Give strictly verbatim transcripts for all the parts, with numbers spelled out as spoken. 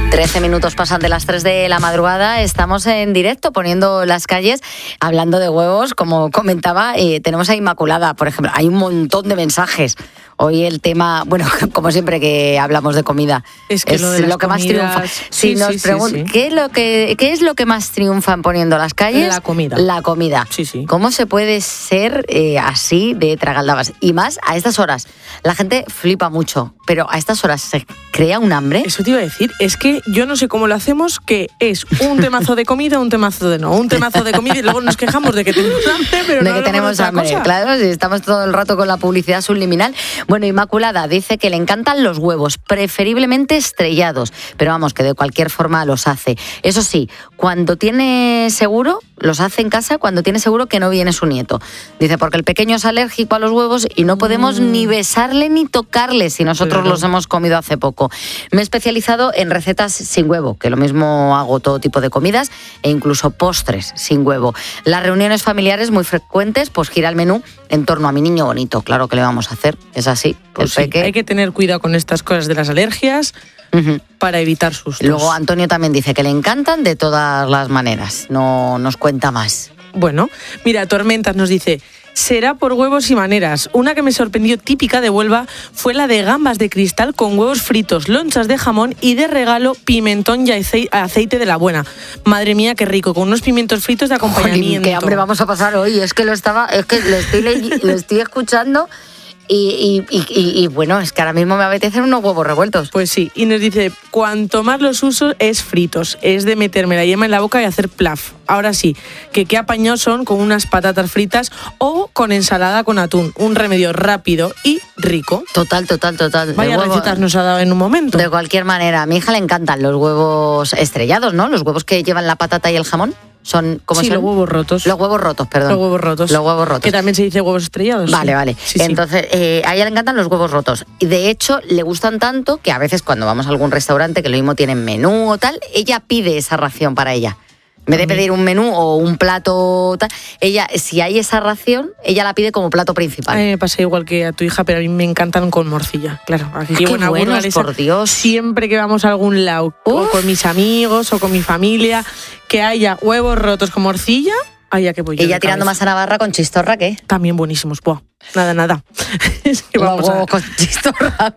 trece minutos pasan de las tres de la madrugada, estamos en directo poniendo las calles, hablando de huevos, como comentaba, eh, tenemos a Inmaculada, por ejemplo, hay un montón de mensajes. Hoy el tema, bueno, como siempre que hablamos de comida, es, que es lo, de lo que comidas, más triunfa. Si sí, nos sí, preguntan, sí, sí. ¿qué es lo que qué es lo que más triunfan poniendo las calles? La comida. La comida. Sí, sí. ¿Cómo se puede ser eh, así de tragaldabas? Y más a estas horas. La gente flipa mucho, pero a estas horas se crea un hambre. Eso te iba a decir, es que yo no sé cómo lo hacemos, que es un temazo de comida, un temazo de no, un temazo de comida y luego nos quejamos de que tenemos hambre, pero de no que tenemos de hambre, cosa. claro, si estamos todo el rato con la publicidad subliminal. Bueno, Inmaculada dice que le encantan los huevos, preferiblemente estrellados, pero vamos, que de cualquier forma los hace. Eso sí, cuando tiene seguro, los hace en casa cuando tiene seguro que no viene su nieto. Dice, porque el pequeño es alérgico a los huevos y no podemos mm. ni besarle ni tocarle si nosotros claro. los hemos comido hace poco. Me he especializado en recetas sin huevo, que lo mismo hago todo tipo de comidas e incluso postres sin huevo. Las reuniones familiares muy frecuentes, pues gira el menú en torno a mi niño bonito. Claro que le vamos a hacer, es así. Pues el sí, peque. Hay que tener cuidado con estas cosas de las alergias uh-huh. para evitar sustos. Luego Antonio también dice que le encantan de todas las maneras, no nos cuenta más. Bueno, mira, Tormentas nos dice... Será por huevos y maneras. Una que me sorprendió típica de Huelva fue la de gambas de cristal con huevos fritos, lonchas de jamón y de regalo pimentón y aceite de la buena. Madre mía, qué rico, con unos pimientos fritos de acompañamiento. Jolín, qué hambre vamos a pasar hoy. Es que lo estaba, es que lo estoy, le- lo estoy escuchando. Y, y, y, y, y bueno, es que ahora mismo me apetecen unos huevos revueltos. Pues sí, y nos dice, cuanto más los uso es fritos, es de meterme la yema en la boca y hacer plaf. Ahora sí, que qué apañados son con unas patatas fritas o con ensalada con atún, un remedio rápido y rico. Total, total, total. Vaya huevo, recetas nos ha dado en un momento. De cualquier manera, a mi hija le encantan los huevos estrellados, ¿no? Los huevos que llevan la patata y el jamón. Son, ¿cómo sí, son? los huevos rotos. Los huevos rotos, perdón. Los huevos rotos. Los huevos rotos. Que también se dice huevos estrellados. Vale, sí. vale. Sí, sí. Entonces, eh, a ella le encantan los huevos rotos. Y de hecho, le gustan tanto que a veces cuando vamos a algún restaurante que lo mismo tienen menú o tal, ella pide esa ración para ella. En vez de pedir un menú o un plato tal, ella, si hay esa ración, ella la pide como plato principal. A mí me pasa igual que a tu hija, pero a mí me encantan con morcilla. Claro, aquí Qué buena buenos, burgalesa. por Dios. Siempre que vamos a algún lado, Uf. o con mis amigos, o con mi familia, que haya huevos rotos con morcilla, haya que voy yo Ella de tirando cabeza. más a Navarra con chistorra, ¿qué? También buenísimos. Buah, nada, nada. Es que vamos Luego a... con chistorra.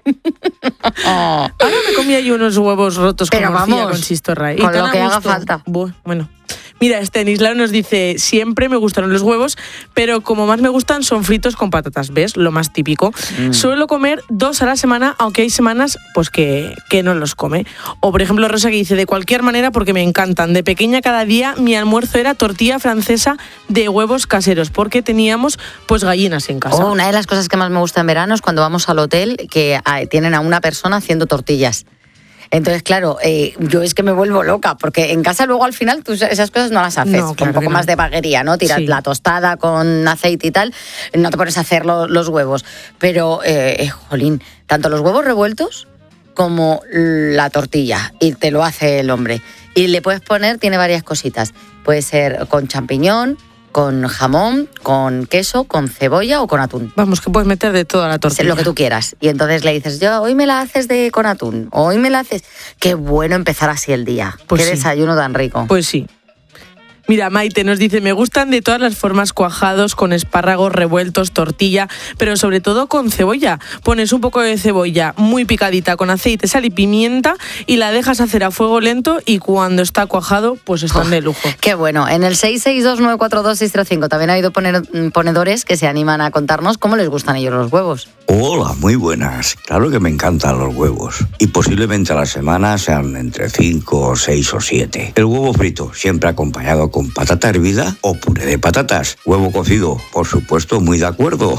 Oh. Ahora me comí ahí unos huevos rotos Pero con morcilla, vamos, con chistorra. Y con tan lo a que haga gusto. falta. Buah, bueno. Mira, Estanislao nos dice, siempre me gustaron los huevos, pero como más me gustan son fritos con patatas, ¿ves? Lo más típico. Mm. Suelo comer dos a la semana, aunque hay semanas pues que, que no los come. O por ejemplo Rosa que dice, de cualquier manera porque me encantan. De pequeña cada día mi almuerzo era tortilla francesa de huevos caseros, porque teníamos pues gallinas en casa. Oh, una de las cosas que más me gusta en verano es cuando vamos al hotel que ah, tienen a una persona haciendo tortillas. Entonces, claro, eh, yo es que me vuelvo loca, porque en casa luego al final tú esas cosas no las haces, No, claro un poco que no. más de vaguería, ¿no? Tiras Sí. la tostada con aceite y tal, no te pones a hacer lo, los huevos. Pero, eh, eh, jolín, tanto los huevos revueltos como la tortilla, y te lo hace el hombre. Y le puedes poner, tiene varias cositas, puede ser con champiñón, con jamón, con queso, con cebolla o con atún. Vamos, que puedes meter de toda la tortilla. Lo que tú quieras. Y entonces le dices, yo hoy me la haces de con atún, o hoy me la haces... Qué bueno empezar así el día. Pues Qué sí. desayuno tan rico. Pues sí. Mira, Maite nos dice, me gustan de todas las formas, cuajados, con espárragos revueltos, tortilla, pero sobre todo con cebolla. Pones un poco de cebolla muy picadita con aceite, sal y pimienta y la dejas hacer a fuego lento y cuando está cuajado, pues están Oh, de lujo. Qué bueno. En el seis seis dos nueve cuatro dos seis cero cinco también ha habido poner, ponedores que se animan a contarnos cómo les gustan a ellos los huevos. Hola, muy buenas. Claro que me encantan los huevos. Y posiblemente a la semana sean entre cinco, seis o siete. El huevo frito, siempre acompañado con patata hervida o puré de patatas. Huevo cocido, por supuesto, muy de acuerdo.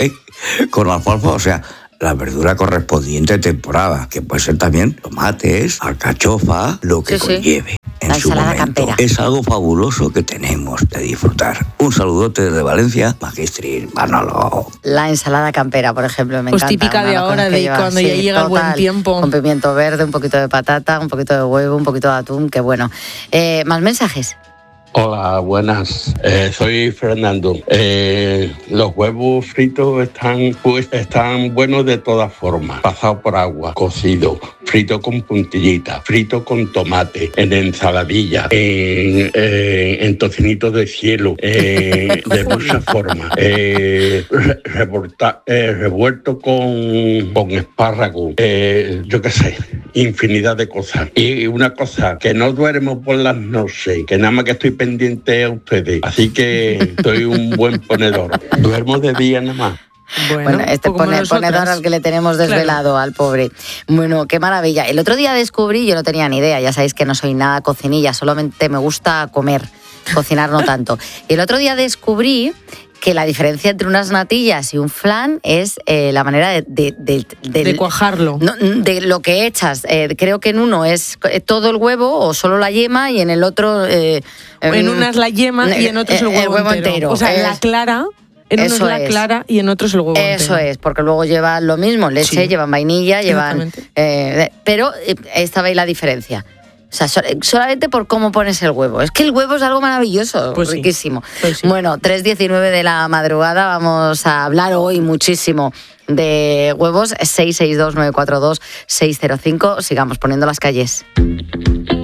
Con alfalfa, o sea, la verdura correspondiente a temporada, que puede ser también tomates, alcachofa, lo que Sí, sí. conlleve. En La su ensalada momento. campera. Es algo fabuloso que tenemos de disfrutar. Un saludote desde Valencia, Magistris Manolo. La ensalada campera, por ejemplo, me Pues encanta. típica una de las cosas ahora, que de lleva, cuando ya llega el buen total, tiempo. Con pimiento verde, un poquito de patata, un poquito de huevo, un poquito de atún, qué bueno. Eh, ¿Más mensajes? Hola, buenas. Eh, soy Fernando. Eh, los huevos fritos están, pues, están buenos de todas formas. Pasado por agua, cocido, frito con puntillita, frito con tomate, en ensaladilla, en, eh, en tocinito de cielo, eh, de muchas formas. Eh, re- revolta- eh, revuelto con, con espárrago, eh, yo qué sé, infinidad de cosas. Y una cosa, que no duermo por las noches, que nada más que estoy pendiente a ustedes. Así que soy un buen ponedor. Duermo de día nada más. Bueno, Bueno, este como pone- nosotras. ponedor al que le tenemos desvelado, Claro. al pobre. Bueno, qué maravilla. El otro día descubrí, yo no tenía ni idea, ya sabéis que no soy nada cocinilla, solamente me gusta comer, cocinar no tanto. Y el otro día descubrí que la diferencia entre unas natillas y un flan es eh, la manera de... De, de, De del- cuajarlo. no, de lo que echas. Eh, creo que en uno es eh, todo el huevo o solo la yema y en el otro... eh, En em, una es la yema y en otro es el eh, huevo, entero. O sea, Es- la clara, en uno es Eso la es. clara y en otro es el huevo Eso entero. es, porque luego llevan lo mismo, leche, Sí. llevan vainilla, llevan... Exactamente. eh, pero eh, esta veis la diferencia. O sea, so- solamente por cómo pones el huevo. Es que el huevo es algo maravilloso, Pues sí. riquísimo. Pues sí. Bueno, tres diecinueve de la madrugada, vamos a hablar hoy muchísimo de huevos. seis seis dos nueve cuatro dos seis cero cinco. Sigamos poniendo las calles.